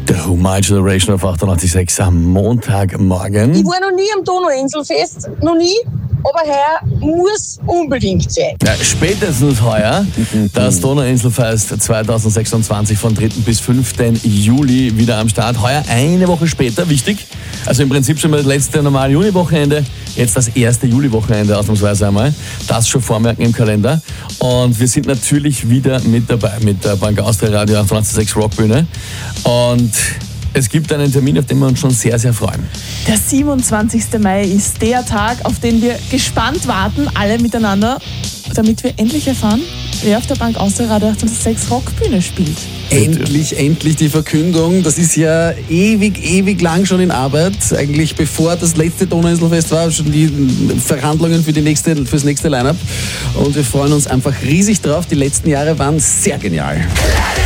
The Who, My Generation auf 98.6 am Montagmorgen. Ich war noch nie am Donauinselfest, noch nie, aber heuer muss unbedingt sein. Ja, spätestens heuer, das Donauinselfest 2026 von 3. bis 5. Juli wieder am Start. Heuer eine Woche später, wichtig. Also im Prinzip schon mal das letzte normale Juni-Wochenende, jetzt das erste Juli-Wochenende ausnahmsweise einmal. Das schon vormerken im Kalender. Und wir sind natürlich wieder mit dabei mit der Bank Austria Radio 98.6 Rockbühne. Und es gibt einen Termin, auf den wir uns schon sehr, sehr freuen. Der 27. Mai ist der Tag, auf den wir gespannt warten, alle miteinander, damit wir endlich erfahren, wer auf der Bank Austria Radio 98.6 Rockbühne spielt. Endlich die Verkündung. Das ist ja ewig lang schon in Arbeit. Eigentlich bevor das letzte Donauinselfest war, schon die Verhandlungen fürs nächste Line-Up. Und wir freuen uns einfach riesig drauf. Die letzten Jahre waren sehr genial.